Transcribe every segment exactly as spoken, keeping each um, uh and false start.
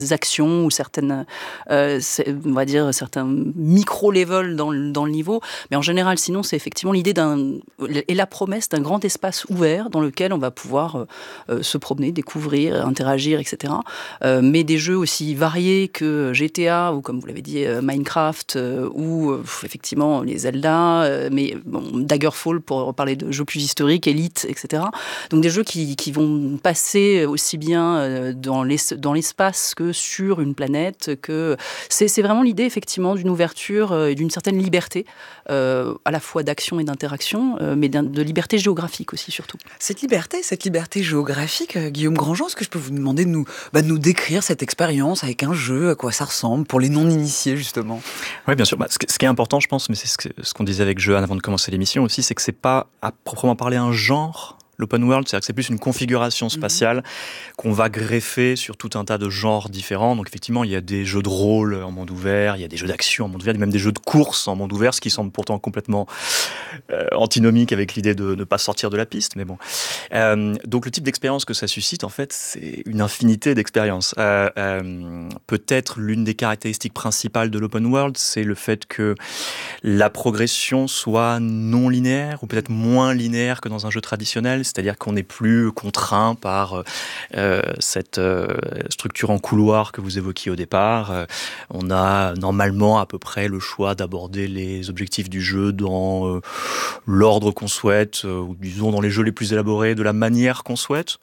actions ou certaines, euh, on va dire, certains micro-levels dans, dans le niveau. Mais en général, sinon, c'est effectivement l'idée d'un, et la promesse d'un grand espace ouvert dans lequel on va pouvoir euh, se promener, découvrir, interagir, et cetera. Euh, mais des jeux aussi variés que G T A ou, comme vous l'avez dit, euh, Minecraft euh, ou euh, effectivement les Zelda, euh, mais bon, Daggerfall pour parler de jeux plus historiques, Elite, et cetera. Donc des jeux qui, qui vont passer aussi bien euh, dans, les, dans l'espace que sur une planète, que c'est, c'est vraiment l'idée effectivement d'une ouverture et d'une certaine liberté, euh, à la fois d'action et d'interaction, euh, mais de liberté géographique aussi surtout. Cette liberté, cette liberté géographique, euh, Guillaume Grandjean, est-ce que je peux vous demander de nous, bah, de nous décrire cette expérience avec un jeu, à quoi ça ressemble, pour les non-initiés justement? Oui, bien sûr. Bah, ce, ce qui est important, je pense, mais c'est ce, que, ce qu'on disait avec Jeanne avant de commencer l'émission aussi, c'est que c'est pas à proprement parler un genre. L'open world, c'est-à-dire que c'est plus une configuration spatiale mmh. qu'on va greffer sur tout un tas de genres différents. Donc effectivement, il y a des jeux de rôle en monde ouvert, il y a des jeux d'action en monde ouvert, il y a même des jeux de course en monde ouvert, ce qui semble pourtant complètement euh, antinomique avec l'idée de ne pas sortir de la piste. Mais bon. Euh, donc le type d'expérience que ça suscite, en fait, c'est une infinité d'expériences. Euh, euh, peut-être l'une des caractéristiques principales de l'open world, c'est le fait que la progression soit non linéaire, ou peut-être moins linéaire que dans un jeu traditionnel. C'est-à-dire qu'on n'est plus contraint par euh, cette euh, structure en couloir que vous évoquiez au départ. Euh, on a normalement à peu près le choix d'aborder les objectifs du jeu dans euh, l'ordre qu'on souhaite, euh, ou disons dans les jeux les plus élaborés, de la manière qu'on souhaite.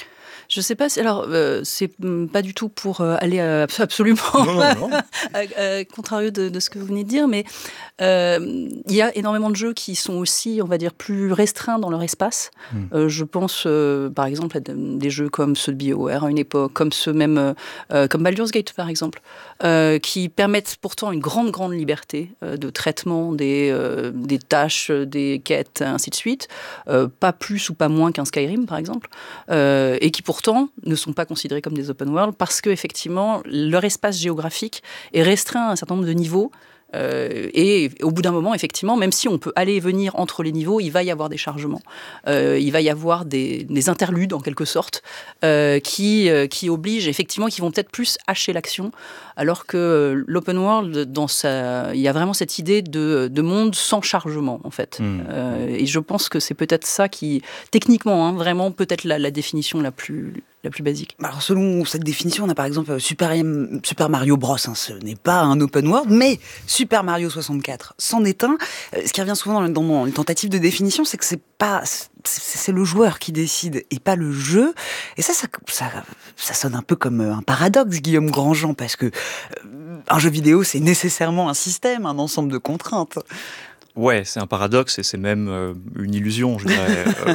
Je sais pas si, alors, euh, c'est pas du tout pour euh, aller euh, absolument non, non, non. euh, contrario de, de ce que vous venez de dire, mais euh, il y a énormément de jeux qui sont aussi, on va dire, plus restreints dans leur espace. Mm. Euh, je pense, euh, par exemple, à des jeux comme ceux de BioWare à une époque, comme ceux même, euh, comme Baldur's Gate, par exemple, euh, qui permettent pourtant une grande, grande liberté euh, de traitement des, euh, des tâches, des quêtes, ainsi de suite. Euh, pas plus ou pas moins qu'un Skyrim, par exemple, euh, et qui pour pourtant, ne sont pas considérés comme des open world parce qu'effectivement, leur espace géographique est restreint à un certain nombre de niveaux. Euh, et au bout d'un moment, effectivement, même si on peut aller et venir entre les niveaux, il va y avoir des chargements. Euh, il va y avoir des, des interludes, en quelque sorte, euh, qui, euh, qui obligent, effectivement, qui vont peut-être plus hacher l'action, alors que l'open world, dans sa, il y a vraiment cette idée de, de monde sans chargement, en fait. Mmh. Euh, et je pense que c'est peut-être ça qui, techniquement, hein, vraiment, peut-être la, la définition la plus... la plus basique. Alors selon cette définition, on a par exemple Super, Super Mario Bros. Hein, ce n'est pas un open world, mais Super Mario soixante-quatre c'en est un. Ce qui revient souvent dans, dans les tentatives de définition, c'est que c'est pas, c'est, c'est le joueur qui décide et pas le jeu. Et ça, ça, ça, ça sonne un peu comme un paradoxe, Guillaume Grandjean, parce que euh, un jeu vidéo, c'est nécessairement un système, un ensemble de contraintes. Ouais, c'est un paradoxe et c'est même euh, une illusion, je dirais. euh,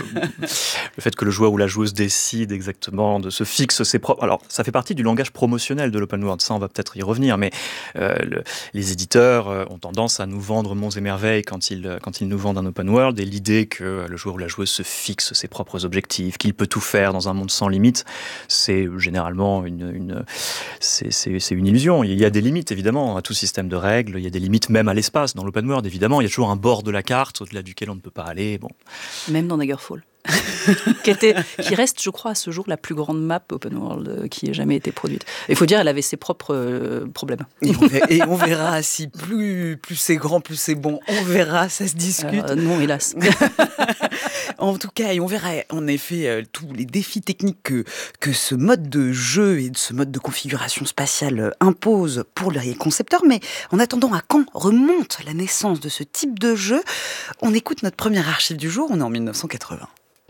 le fait que le joueur ou la joueuse décide exactement, de se fixe ses propres... Alors, ça fait partie du langage promotionnel de l'open world, ça on va peut-être y revenir, mais euh, le, les éditeurs euh, ont tendance à nous vendre monts et merveilles quand ils, quand ils nous vendent un open world, et l'idée que le joueur ou la joueuse se fixe ses propres objectifs, qu'il peut tout faire dans un monde sans limite, c'est généralement une, une, c'est, c'est, c'est une illusion. Il y a des limites, évidemment, à tout système de règles, il y a des limites même à l'espace. Dans l'open world, évidemment, il y a toujours un bord de la carte au-delà duquel on ne peut pas aller. Bon. Même dans Daggerfall. qui, était, qui reste, je crois, à ce jour, la plus grande map open world qui ait jamais été produite. Il faut dire, elle avait ses propres euh, problèmes. Et on, verra, et on verra si plus, plus c'est grand, plus c'est bon. On verra, ça se discute. Euh, non, hélas. En tout cas, et on verra en effet euh, tous les défis techniques que, que ce mode de jeu et ce mode de configuration spatiale impose pour les concepteurs. Mais en attendant, à quand remonte la naissance de ce type de jeu? On écoute notre première archive du jour, on est en dix-neuf cent quatre-vingts.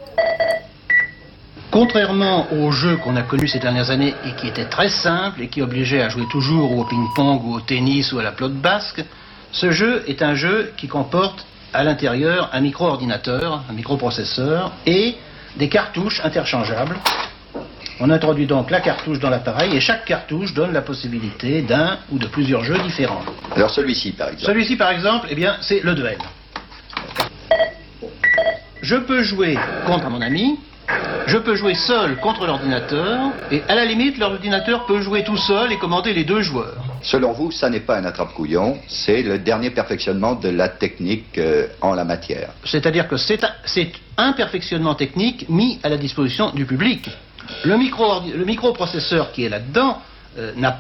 Contrairement aux jeux qu'on a connus ces dernières années et qui étaient très simples et qui obligeaient à jouer toujours au ping-pong ou au tennis ou à la pelote basque, ce jeu est un jeu qui comporte à l'intérieur un micro-ordinateur, un microprocesseur et des cartouches interchangeables. On introduit donc la cartouche dans l'appareil et chaque cartouche donne la possibilité d'un ou de plusieurs jeux différents. Alors celui-ci par exemple. Celui-ci par exemple, eh bien, c'est le duel. Je peux jouer contre mon ami, je peux jouer seul contre l'ordinateur, et à la limite, l'ordinateur peut jouer tout seul et commander les deux joueurs. Selon vous, ça n'est pas un attrape-couillon, c'est le dernier perfectionnement de la technique euh, en la matière. C'est-à-dire que c'est un, c'est un perfectionnement technique mis à la disposition du public. Le, micro, le microprocesseur qui est là-dedans euh, n'a